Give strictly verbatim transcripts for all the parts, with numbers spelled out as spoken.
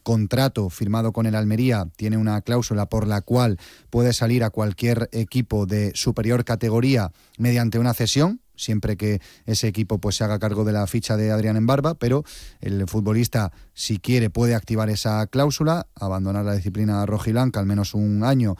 contrato firmado con el Almería tiene una cláusula por la cual puede salir a cualquier equipo de superior categoría mediante una cesión, siempre que ese equipo pues se haga cargo de la ficha de Adrián Embarba, pero el futbolista, si quiere, puede activar esa cláusula, abandonar la disciplina rojiblanca al menos un año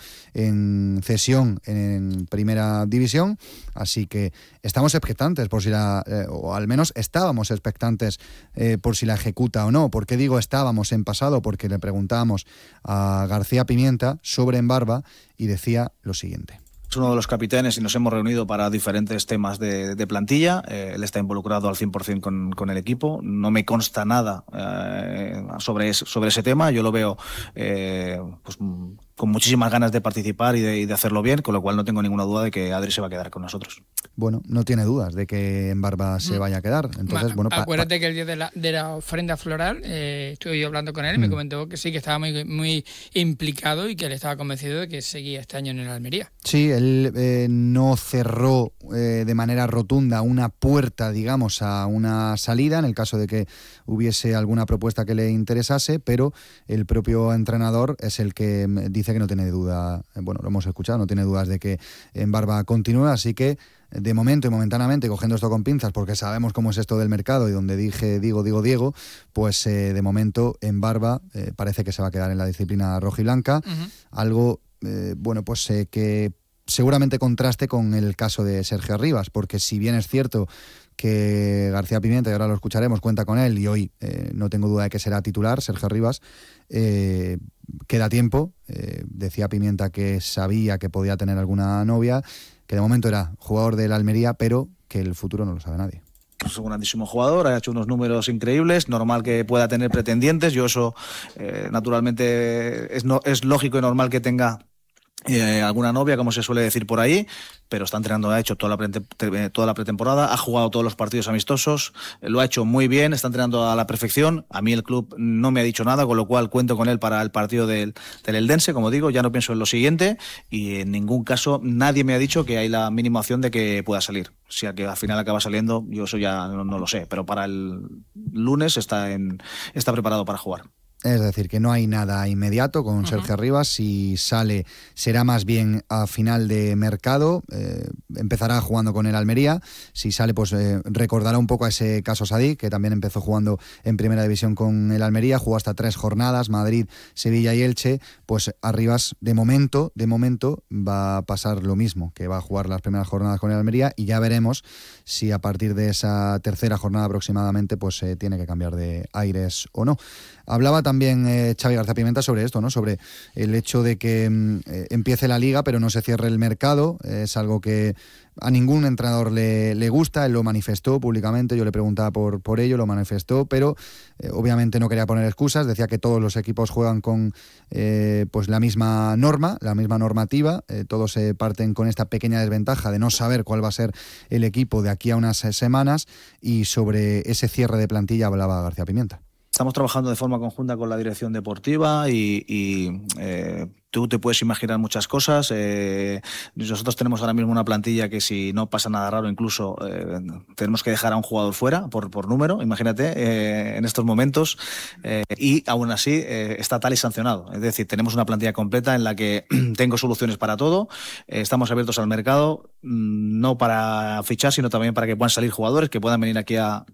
en cesión en primera división, así que estamos expectantes por si la, eh, o al menos estábamos expectantes eh, por si la ejecuta o no. ¿Por qué digo estábamos en pasado? Porque le preguntábamos a García Pimienta sobre Embarba y decía lo siguiente. Es uno de los capitanes y nos hemos reunido para diferentes temas de, de plantilla. Eh, él está involucrado al cien por ciento con, con el equipo. No me consta nada eh, sobre, es, sobre ese tema. Yo lo veo eh, pues, con muchísimas ganas de participar y de, y de hacerlo bien, con lo cual no tengo ninguna duda de que Adri se va a quedar con nosotros. Bueno, no tiene dudas de que Embarba se vaya a quedar. Entonces, Ma, bueno, pa, acuérdate pa, que el día de la, de la ofrenda floral eh, estuve yo hablando con él y mm. me comentó que sí, que estaba muy, muy implicado y que él estaba convencido de que seguía este año en el Almería. Sí, él eh, no cerró eh, de manera rotunda una puerta, digamos, a una salida en el caso de que hubiese alguna propuesta que le interesase, pero el propio entrenador es el que dice que no tiene duda, bueno, lo hemos escuchado, no tiene dudas de que Embarba continúe, así que de momento y momentáneamente, cogiendo esto con pinzas, porque sabemos cómo es esto del mercado y donde dije digo, digo, Diego, pues eh, de momento Embarba eh, parece que se va a quedar en la disciplina rojiblanca, uh-huh. algo, eh, bueno, pues eh, que seguramente contraste con el caso de Sergio Arribas, porque si bien es cierto que García Pimienta, y ahora lo escucharemos, cuenta con él y hoy eh, no tengo duda de que será titular, Sergio Arribas, eh, queda tiempo, eh, decía Pimienta que sabía que podía tener alguna novia, que de momento era jugador del Almería, pero que el futuro no lo sabe nadie. Es un grandísimo jugador, ha hecho unos números increíbles, normal que pueda tener pretendientes, yo eso eh, naturalmente es, no, es lógico y normal que tenga Eh, alguna novia, como se suele decir por ahí, pero está entrenando, ha hecho toda la, pre- toda la pretemporada, ha jugado todos los partidos amistosos, eh, lo ha hecho muy bien, está entrenando a la perfección. A mí el club no me ha dicho nada, con lo cual cuento con él para el partido del, del Eldense, como digo, ya no pienso en lo siguiente y en ningún caso nadie me ha dicho que hay la mínima opción de que pueda salir. Si al que al final acaba saliendo, yo eso ya no, no lo sé, pero para el lunes está, en, está preparado para jugar. Es decir, que no hay nada inmediato con uh-huh. Sergio Arribas. Si sale, será más bien a final de mercado. Eh, empezará jugando con el Almería. Si sale, pues eh, recordará un poco a ese caso Sadik, que también empezó jugando en primera división con el Almería. Jugó hasta tres jornadas, Madrid, Sevilla y Elche. Pues Arribas, de momento, de momento, va a pasar lo mismo, que va a jugar las primeras jornadas con el Almería y ya veremos si a partir de esa tercera jornada aproximadamente, pues eh, tiene que cambiar de aires o no. Hablaba también eh, Xavi García Pimienta sobre esto, ¿no? Sobre el hecho de que eh, empiece la liga pero no se cierre el mercado. Eh, es algo que a ningún entrenador le, le gusta. Él lo manifestó públicamente, yo le preguntaba por, por ello, lo manifestó, pero eh, obviamente no quería poner excusas. Decía que todos los equipos juegan con eh, pues la misma norma, la misma normativa. Eh, todos se parten con esta pequeña desventaja de no saber cuál va a ser el equipo de aquí a unas semanas, y sobre ese cierre de plantilla hablaba García Pimienta. Estamos trabajando de forma conjunta con la dirección deportiva y, y eh, tú te puedes imaginar muchas cosas. Eh, nosotros tenemos ahora mismo una plantilla que si no pasa nada raro incluso eh, tenemos que dejar a un jugador fuera por, por número, imagínate, eh, en estos momentos. Eh, y aún así eh, está tal y sancionado. Es decir, tenemos una plantilla completa en la que tengo soluciones para todo. Eh, estamos abiertos al mercado, no para fichar, sino también para que puedan salir jugadores, que puedan venir aquí a...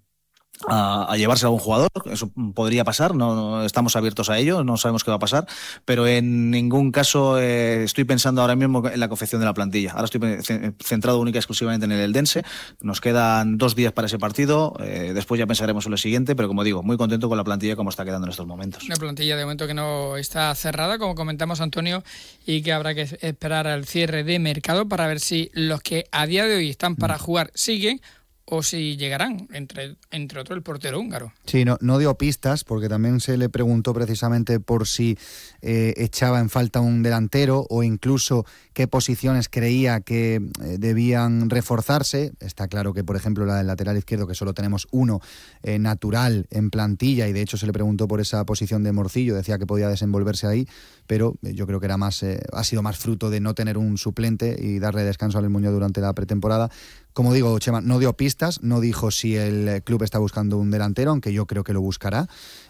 A, a llevarse a un jugador. Eso podría pasar, no, no estamos abiertos a ello, no sabemos qué va a pasar, pero en ningún caso eh, estoy pensando ahora mismo en la confección de la plantilla. Ahora estoy centrado única y exclusivamente en el Eldense. Nos quedan dos días para ese partido, eh, después ya pensaremos en lo siguiente, pero como digo, muy contento con la plantilla como está quedando en estos momentos. Una plantilla de momento que no está cerrada, como comentamos, Antonio, y que habrá que esperar al cierre de mercado para ver si los que a día de hoy están para jugar siguen o si llegarán, entre, entre otros el portero húngaro. Sí, no, no dio pistas, porque también se le preguntó precisamente por si eh, echaba en falta un delantero o incluso qué posiciones creía que eh, debían reforzarse. Está claro que, por ejemplo, la del lateral izquierdo, que solo tenemos uno eh, natural en plantilla, y de hecho se le preguntó por esa posición de Morcillo, decía que podía desenvolverse ahí, pero yo creo que era más eh, ha sido más fruto de no tener un suplente y darle descanso a Luis Muñoz durante la pretemporada. Como digo, Chema, no dio pistas. centrocampistas, no dijo si el club está buscando un delantero, aunque yo creo que lo buscará,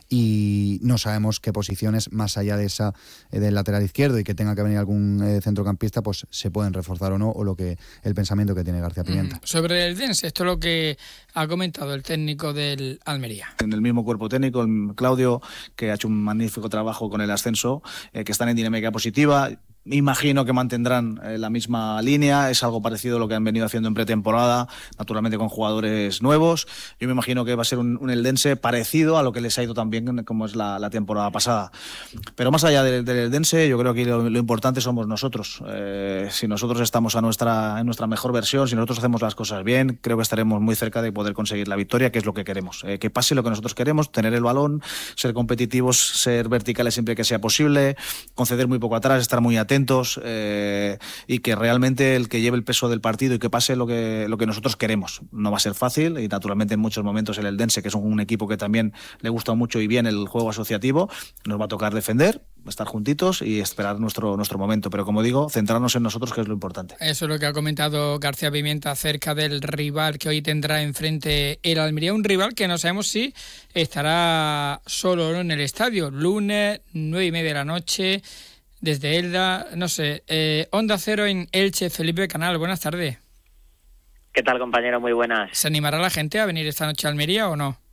y no sabemos qué posiciones, más allá de esa eh, del lateral izquierdo y que tenga que venir algún eh, centrocampista, pues se pueden reforzar o no, o lo que el pensamiento que tiene García Pimienta. Mm, sobre el Dense, esto es lo que ha comentado el técnico del Almería. En el mismo cuerpo técnico, el Claudio, que ha hecho un magnífico trabajo con el ascenso, eh, que están en dinámica positiva. Me imagino que mantendrán eh, la misma línea, es algo parecido a lo que han venido haciendo en pretemporada, naturalmente con jugadores nuevos. Yo me imagino que va a ser un, un Eldense parecido a lo que les ha ido también como es la, la temporada pasada. Pero más allá del, del Eldense, yo creo que lo, lo importante somos nosotros. Eh, si nosotros estamos a nuestra, en nuestra mejor versión, si nosotros hacemos las cosas bien, creo que estaremos muy cerca de poder conseguir la victoria, que es lo que queremos. Eh, que pase lo que nosotros queremos, tener el balón, ser competitivos, ser verticales siempre que sea posible, conceder muy poco atrás, estar muy atentos. atentos eh, y que realmente el que lleve el peso del partido y que pase lo que, lo que nosotros queremos. No va a ser fácil y naturalmente en muchos momentos el Eldense, que es un, un equipo que también le gusta mucho y bien el juego asociativo, nos va a tocar defender, estar juntitos y esperar nuestro, nuestro momento. Pero como digo, centrarnos en nosotros, que es lo importante. Eso es lo que ha comentado García Pimienta acerca del rival que hoy tendrá enfrente el Almería, un rival que no sabemos si estará solo o no en el estadio. Lunes, nueve y media de la noche, desde Elda, no sé, eh, Onda Cero en Elche. Felipe Canal, buenas tardes. ¿Qué tal, compañero? Muy buenas. ¿Se animará la gente a venir esta noche a Almería o no?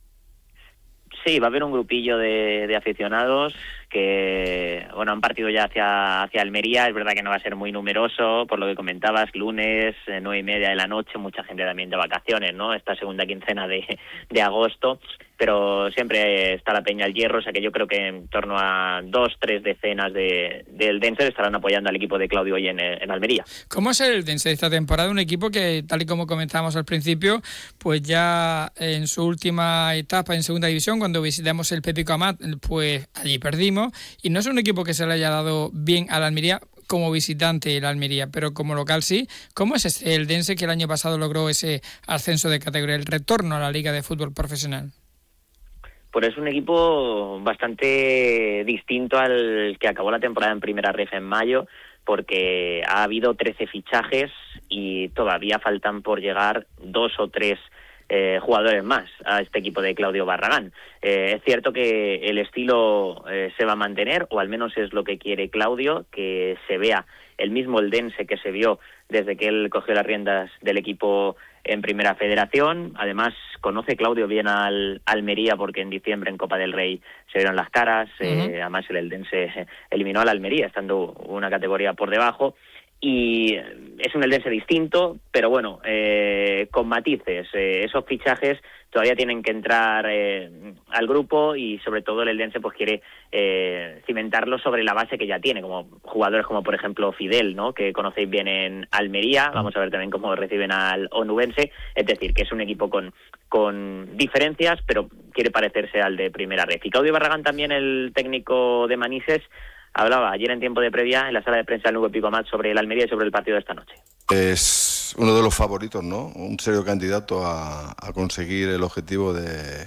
Sí, va a haber un grupillo de, de aficionados que, bueno, han partido ya hacia, hacia Almería. Es verdad que no va a ser muy numeroso, por lo que comentabas, lunes, nueve y media de la noche, mucha gente también de vacaciones, ¿no? Esta segunda quincena de, de agosto, pero siempre está la Peña al Hierro, o sea que yo creo que en torno a dos, tres decenas de, del Dense estarán apoyando al equipo de Claudio hoy en, en Almería. ¿Cómo es el Dense de esta temporada? Un equipo que, tal y como comentábamos al principio, pues ya en su última etapa en segunda división, cuando visitamos el Pepico Amat, pues allí perdimos, y no es un equipo que se le haya dado bien a la Almería como visitante el Almería, pero como local sí. ¿Cómo es este el Dense que el año pasado logró ese ascenso de categoría, el retorno a la Liga de Fútbol Profesional? Pues es un equipo bastante distinto al que acabó la temporada en Primera Ref en mayo, porque ha habido trece fichajes y todavía faltan por llegar dos o tres eh, jugadores más a este equipo de Claudio Barragán. Eh, es cierto que el estilo eh, se va a mantener, o al menos es lo que quiere Claudio, que se vea el mismo Eldense que se vio desde que él cogió las riendas del equipo en Primera Federación. Además, conoce Claudio bien al Almería, porque en diciembre en Copa del Rey se vieron las caras. Uh-huh. eh, además, el Eldense eliminó al Almería, estando una categoría por debajo. Y es un Eldense distinto, pero bueno, eh, con matices. Eh, esos fichajes todavía tienen que entrar eh, al grupo, y sobre todo el Eldense pues quiere eh, cimentarlo sobre la base que ya tiene, como jugadores como por ejemplo Fidel, ¿no?, que conocéis bien en Almería. Vamos a ver también cómo reciben al onubense. Es decir, que es un equipo con, con diferencias, pero quiere parecerse al de Primera Ref. Y Claudio Barragán, también el técnico de Manises, hablaba ayer en tiempo de previa en la sala de prensa del Nube Pico Amat sobre el Almería y sobre el partido de esta noche. Es uno de los favoritos, ¿no? Un serio candidato a, a conseguir el objetivo de,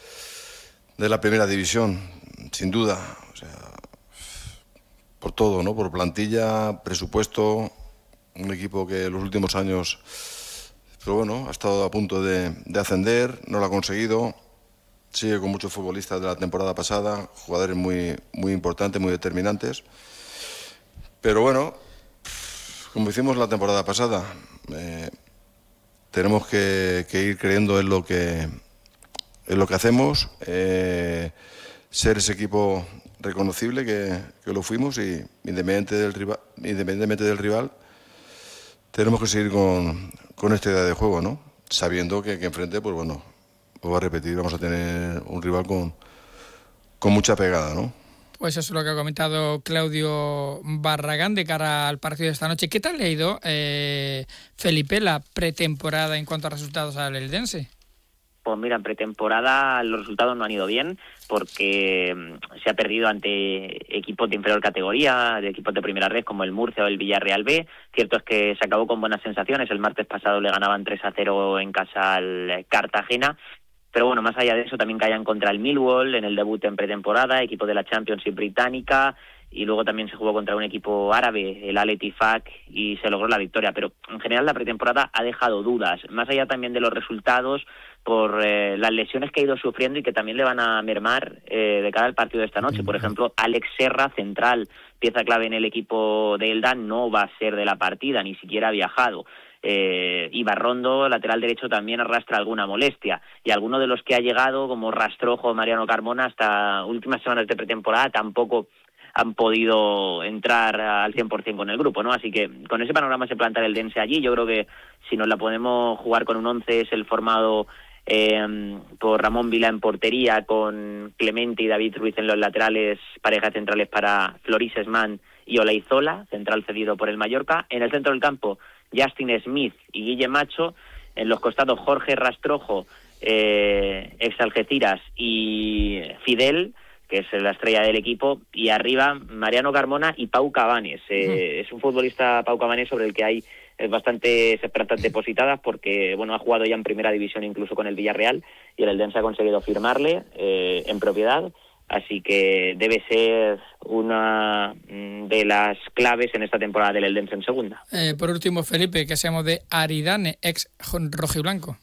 de la primera división, sin duda. O sea, por todo, ¿no? Por plantilla, presupuesto, un equipo que en los últimos años, pero bueno, ha estado a punto de, de ascender, no lo ha conseguido. Sigue con muchos futbolistas de la temporada pasada, jugadores muy, muy importantes, muy determinantes. Pero bueno, como hicimos la temporada pasada, eh, tenemos que, que ir creyendo en lo que, en lo que hacemos, eh, ser ese equipo reconocible que, que lo fuimos, y independientemente del rival, independientemente del rival, tenemos que seguir con, con esta idea de juego, ¿no? Sabiendo que, que enfrente, pues bueno, voy a repetir, vamos a tener un rival con, con mucha pegada, ¿no? Pues eso es lo que ha comentado Claudio Barragán de cara al partido de esta noche. ¿Qué tal le ha ido, eh, Felipe, la pretemporada en cuanto a resultados al Eldense? Pues mira, en pretemporada los resultados no han ido bien, porque se ha perdido ante equipos de inferior categoría, de equipos de primera red como el Murcia o el Villarreal B. Cierto es que se acabó con buenas sensaciones. El martes pasado le ganaban tres a cero en casa al Cartagena. Pero bueno, más allá de eso, también caían contra el Millwall en el debut en pretemporada, equipo de la Championship británica, y luego también se jugó contra un equipo árabe, el Al Ettifaq, y se logró la victoria. Pero en general la pretemporada ha dejado dudas, más allá también de los resultados, por eh, las lesiones que ha ido sufriendo y que también le van a mermar eh, de cara al partido de esta noche. Por ejemplo, Alex Serra, central, pieza clave en el equipo de Elda, no va a ser de la partida, ni siquiera ha viajado. Eh, Ibarrondo, lateral derecho, también arrastra alguna molestia, y alguno de los que ha llegado, como Rastrojo o Mariano Carmona, hasta últimas semanas de pretemporada tampoco han podido entrar al cien por ciento con el grupo, ¿no? Así que con ese panorama se planta el Eldense allí. Yo creo que si nos la podemos jugar con un once, es el formado eh, por Ramón Vila en portería, con Clemente y David Ruiz en los laterales, parejas centrales para Floris Esman y Olaizola, central cedido por el Mallorca. En el centro del campo, Justin Smith y Guille Macho. En los costados, Jorge Rastrojo, eh, ex Algeciras, y Fidel, que es la estrella del equipo, y arriba Mariano Carmona y Pau Cabanes. Eh, es un futbolista, Pau Cabanes, sobre el que hay bastantes esperanzas depositadas, porque bueno, ha jugado ya en primera división incluso con el Villarreal, y el Eldense ha conseguido firmarle eh, en propiedad. Así que debe ser una de las claves en esta temporada del Eldense en segunda. Eh, por último, Felipe, que seamos de Aridane, ex rojiblanco.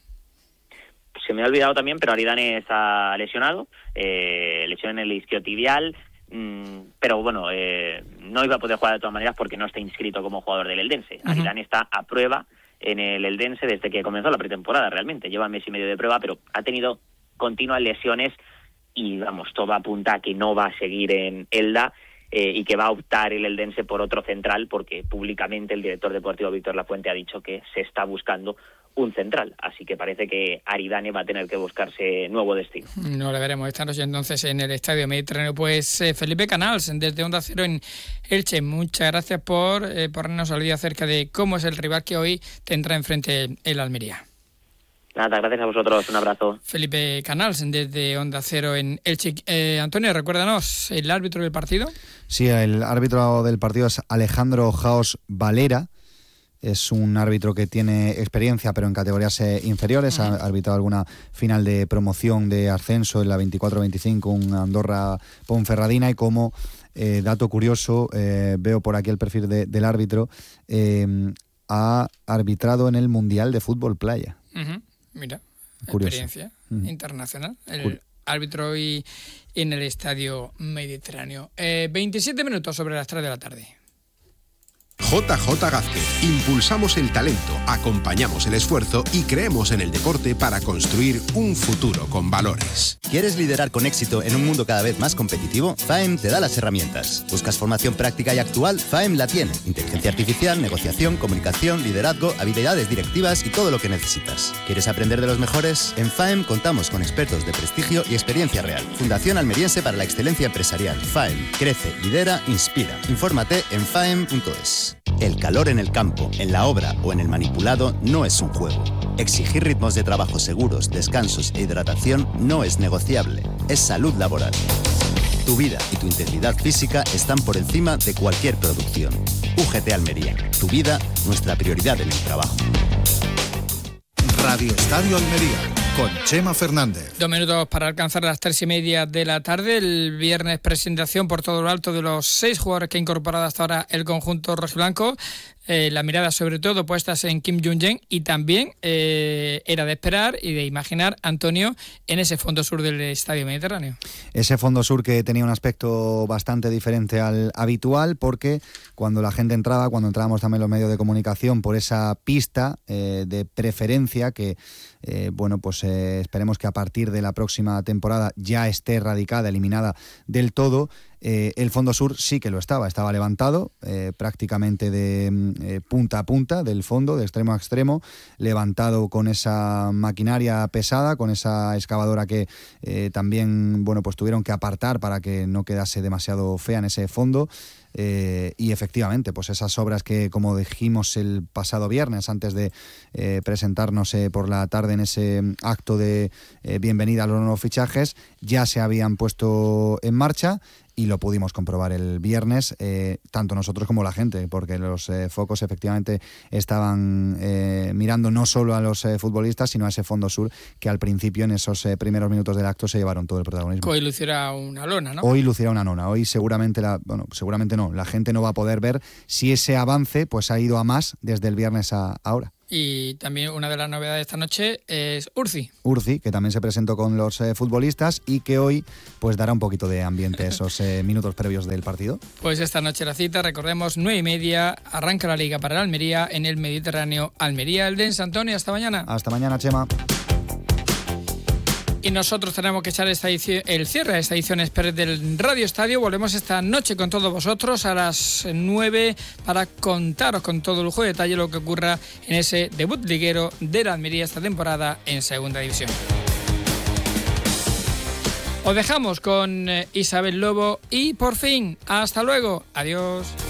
Se me ha olvidado también, pero Aridane está lesionado, eh, lesión en el isquiotibial, mmm, pero bueno, eh, no iba a poder jugar de todas maneras porque no está inscrito como jugador del Eldense. Uh-huh. Aridane está a prueba en el Eldense desde que comenzó la pretemporada, realmente. Lleva un mes y medio de prueba, pero ha tenido continuas lesiones, y vamos, todo apunta a que no va a seguir en Elda, eh, y que va a optar el Eldense por otro central, porque públicamente el director deportivo Víctor Lafuente ha dicho que se está buscando un central, así que parece que Aridane va a tener que buscarse nuevo destino. No le veremos esta noche entonces en el Estadio Mediterráneo. Pues eh, Felipe Canals, desde Onda Cero en Elche, muchas gracias por eh, ponernos al día acerca de cómo es el rival que hoy tendrá enfrente el Almería. Nada, gracias a vosotros, un abrazo. Felipe Canals, desde Onda Cero en Elche. Eh, Antonio, recuérdanos, ¿el árbitro del partido? Sí, el árbitro del partido es Alejandro Jaos Valera. Es un árbitro que tiene experiencia, pero en categorías eh, inferiores. Uh-huh. Ha arbitrado alguna final de promoción de ascenso en la veinticuatro veinticinco, un Andorra Ponferradina, y como eh, dato curioso, eh, veo por aquí el perfil de, del árbitro, eh, ha arbitrado en el Mundial de Fútbol Playa. Uh-huh. Mira, curioso. Experiencia uh-huh. internacional. El Cur- árbitro hoy en el Estadio Mediterráneo. Eh, veintisiete minutos sobre las tres de la tarde. J J Gázquez. Impulsamos el talento, acompañamos el esfuerzo y creemos en el deporte para construir un futuro con valores. ¿Quieres liderar con éxito en un mundo cada vez más competitivo? F A E M te da las herramientas. ¿Buscas formación práctica y actual? F A E M la tiene. Inteligencia artificial, negociación, comunicación, liderazgo, habilidades directivas y todo lo que necesitas. ¿Quieres aprender de los mejores? En F A E M contamos con expertos de prestigio y experiencia real. Fundación Almeriense para la Excelencia Empresarial. F A E M. Crece, lidera, inspira. Infórmate en faem punto es. El calor en el campo, en la obra o en el manipulado no es un juego. Exigir ritmos de trabajo seguros, descansos e hidratación no es negociable. Es salud laboral. Tu vida y tu integridad física están por encima de cualquier producción. U G T Almería. Tu vida, nuestra prioridad en el trabajo. Radio Estadio Almería, con Chema Fernández. Dos minutos para alcanzar las tres y media de la tarde. El viernes presentación por todo lo alto de los seis jugadores que ha incorporado hasta ahora el conjunto rojiblanco. Eh, la mirada sobre todo puestas en Kim Jung-jae, y también eh, era de esperar y de imaginar, Antonio, en ese fondo sur del Estadio Mediterráneo. Ese fondo sur que tenía un aspecto bastante diferente al habitual, porque cuando la gente entraba, cuando entrábamos también los medios de comunicación por esa pista eh, de preferencia que, eh, bueno, pues eh, esperemos que a partir de la próxima temporada ya esté erradicada, eliminada del todo. Eh, el fondo sur sí que lo estaba, estaba levantado eh, prácticamente de eh, punta a punta del fondo, de extremo a extremo, levantado con esa maquinaria pesada, con esa excavadora que eh, también, bueno, pues tuvieron que apartar para que no quedase demasiado fea en ese fondo. Eh, y efectivamente, pues esas obras que, como dijimos el pasado viernes, antes de eh, presentarnos eh, por la tarde en ese acto de eh, bienvenida a los nuevos fichajes, ya se habían puesto en marcha, y lo pudimos comprobar el viernes, eh, tanto nosotros como la gente, porque los eh, focos efectivamente estaban eh, mirando no solo a los eh, futbolistas, sino a ese fondo sur que al principio, en esos eh, primeros minutos del acto, se llevaron todo el protagonismo. Hoy lucirá una lona, ¿no? Hoy lucirá una nona. Hoy seguramente, la, bueno, seguramente no, la gente no va a poder ver si ese avance pues ha ido a más desde el viernes a ahora. Y también una de las novedades de esta noche es Urci. Urci, que también se presentó con los eh, futbolistas y que hoy pues dará un poquito de ambiente a esos eh, minutos previos del partido. Pues esta noche la cita, recordemos, nueve y media, arranca la Liga para el Almería en el Mediterráneo Almería, el Densa. Antonio, hasta mañana. Hasta mañana, Chema. Y nosotros tenemos que echar esta edición, el cierre de esta edición express del Radio Estadio. Volvemos esta noche con todos vosotros a las nueve para contaros con todo lujo de detalle lo que ocurra en ese debut liguero de la Almería esta temporada en Segunda División. Os dejamos con Isabel Lobo y por fin, hasta luego. Adiós.